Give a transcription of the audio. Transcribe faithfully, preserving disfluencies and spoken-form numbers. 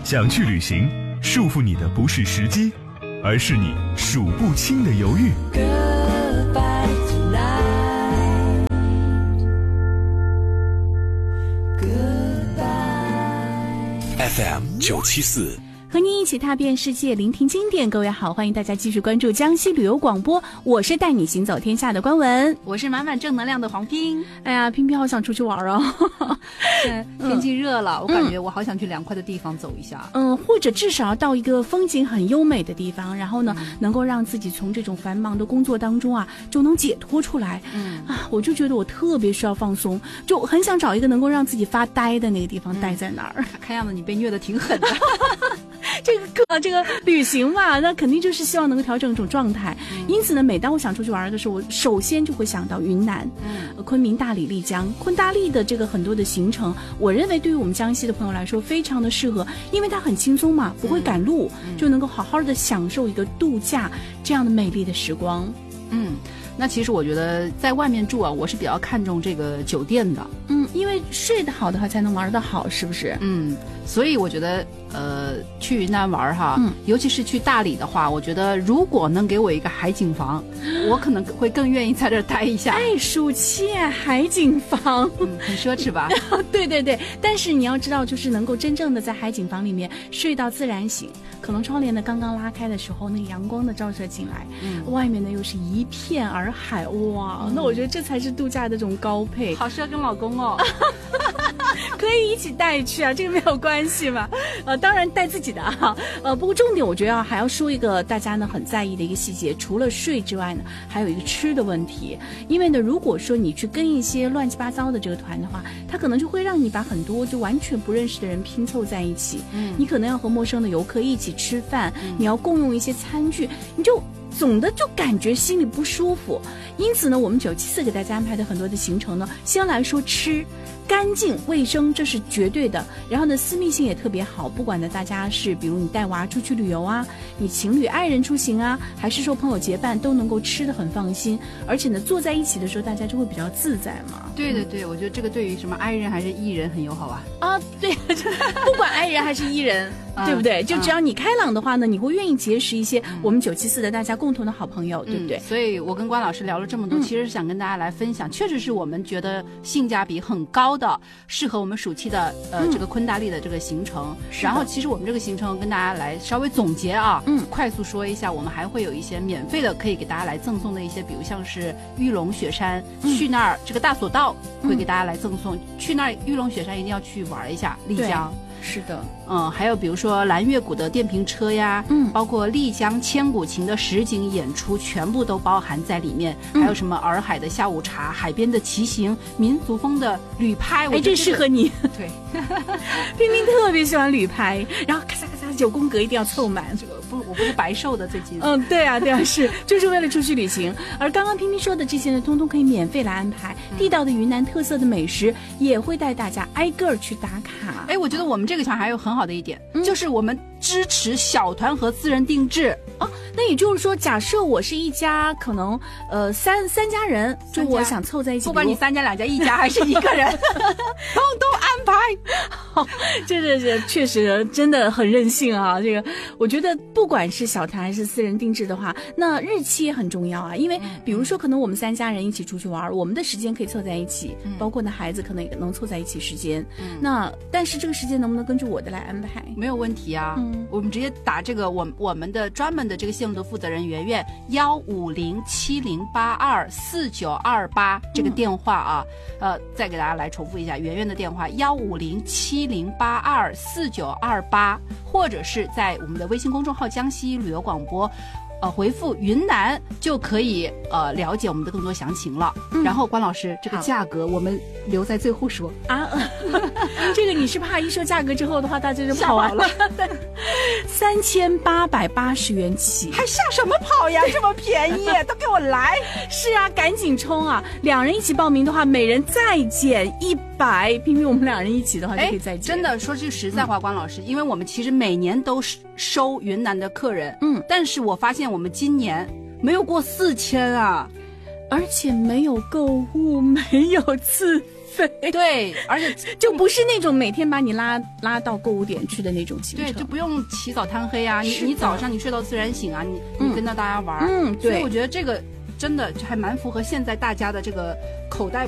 想去旅行，束缚你的不是时机，而是你数不清的犹豫。 F M 九七四， 和您一起踏遍世界，聆听经典。各位好，欢迎大家继续关注江西旅游广播，我是带你行走天下的关文， 我是满满正能量的黄拼。 哎呀，拼拼好想出去玩哦！ 现在天气热了、嗯，我感觉我好想去凉快的地方走一下。 嗯，或者至少要到一个风景很优美的地方，然后呢，嗯、能够让自己从这种繁忙的工作当中啊，就能解脱出来。嗯啊，我就觉得我特别需要放松，就很想找一个能够让自己发呆的那个地方，待在那儿。 嗯、看样子你被虐得挺狠的。 这个呃，这个旅行嘛，那肯定就是希望能够调整一种状态。嗯、因此呢，每当我想出去玩的时候，我首先就会想到云南，嗯，呃、昆明、大理、丽江。昆大丽的这个很多的行程，我认为对于我们江西的朋友来说非常的适合，因为它很轻松嘛，不会赶路，嗯、就能够好好的享受一个度假这样的美丽的时光。 嗯。那其实我觉得在外面住啊，我是比较看重这个酒店的， 嗯，因为睡得好的话才能玩得好，是不是？ 嗯，所以我觉得呃去云南玩哈，嗯，尤其是去大理的话，我觉得如果能给我一个海景房，我可能会更愿意在这儿待一下。 哎，暑期海景房， 嗯，很奢侈吧？ 对对对，但是你要知道，就是能够真正的在海景房里面睡到自然醒，可能窗帘呢刚刚拉开的时候，那个阳光的照射进来，嗯，外面呢又是一片洱海，哇，嗯、那我觉得这才是度假的这种高配。 好适合跟老公哦。 可以一起带去啊，这个没有关系嘛。呃，当然带自己的啊。呃，不过重点我觉得还要说一个大家呢很在意的一个细节，除了睡之外呢，还有一个吃的问题。因为呢，如果说你去跟一些乱七八糟的这个团的话，它可能就会让你把很多就完全不认识的人拼凑在一起。嗯，你可能要和陌生的游客一起吃饭，嗯、你要共用一些餐具，你就总的就感觉心里不舒服。因此呢，我们九七四给大家安排的很多的行程呢，先来说吃。干净卫生这是绝对的，然后呢私密性也特别好，不管呢大家是比如你带娃出去旅游啊，你情侣爱人出行啊，还是说朋友结伴，都能够吃得很放心，而且呢坐在一起的时候大家就会比较自在嘛。 对对对、嗯、我觉得这个对于什么爱人还是艺人很友好啊。 啊对，不管爱人还是艺人对不对、嗯、就只要你开朗的话呢、嗯、你会愿意结识一些我们九七四的大家共同的好朋友、嗯、对不对？ 所以我跟关老师聊了这么多、嗯、其实是想跟大家来分享，确实是我们觉得性价比很高的，适合我们暑期的呃、嗯、这个昆大丽的这个行程。然后其实我们这个行程跟大家来稍微总结啊，嗯，快速说一下，我们还会有一些免费的可以给大家来赠送的一些，比如像是玉龙雪山、嗯、去那儿这个大索道会给大家来赠送、嗯、去那儿玉龙雪山一定要去玩一下。丽江是的， 嗯，还有比如说蓝月谷的电瓶车呀，嗯，包括丽江千古情的实景演出，全部都包含在里面。嗯、还有什么洱海的下午茶、海边的骑行、民族风的旅拍， 哎，这适合你。 对， 冰冰特别喜欢旅拍，然后咔嚓咔嚓九宫格一定要凑满。 这个不，我不是白瘦的最近。 嗯，对啊，对啊，是就是为了出去旅行。而刚刚冰冰说的这些呢，通通可以免费来安排。嗯、地道的云南特色的美食也会带大家挨个儿去打卡。 哎，我觉得我们这个团还有很好的一点，嗯、就是我们支持小团和私人定制。 哦，那也就是说，假设我是一家可能呃三三家人，就我想凑在一起， 不管你三家两家一家还是一个人，通通安排。 好，这这这确实真的很任性啊！这个我觉得不管是小团还是私人定制的话，那日期也很重要啊。因为比如说可能我们三家人一起出去玩，我们的时间可以凑在一起，嗯、包括呢孩子可能也能凑在一起时间。嗯、那但是这个时间能不能根据我的来安排？ 没有问题啊。嗯、我们直接打这个我我们的专门的这个线路的负责人圆圆幺五零七零八二四九二八这个电话啊，嗯、呃，再给大家来重复一下圆圆的电话幺五零七零八二四九二八，或者是在我们的微信公众号江西旅游广播。呃，回复云南就可以呃了解我们的更多详情了。嗯、然后关老师，这个价格我们留在最后说啊。这个你是怕一说价格之后的话，大家就跑完了。三千八百八十元起， 还下什么跑呀？这么便宜，都给我来！ 是啊，赶紧冲啊！两人一起报名的话，每人再减一百。偏偏我们两人一起的话，就可以再减。 真的说句实在话，关老师，嗯、因为我们其实每年都收云南的客人，嗯，但是我发现我们今年没有过四千啊， 而且没有购物，没有自费。 对，而且就不是那种每天把你拉拉到购物点去的那种行程。 对，就不用起早贪黑啊，你你早上你睡到自然醒啊，你嗯你跟着大家玩， 嗯对所以我觉得这个真的还蛮符合现在大家的这个口袋